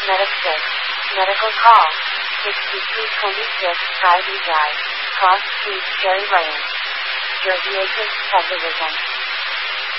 Medifix. Medical call. 6326 Friday Drive. Cross Street, Cherry Lane. Derbiasis Federalism.